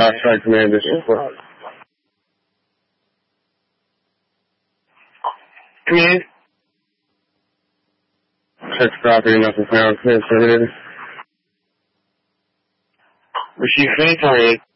Oxford Command District 4. Command. Check property, nothing found. Affirmative. Receive faint target.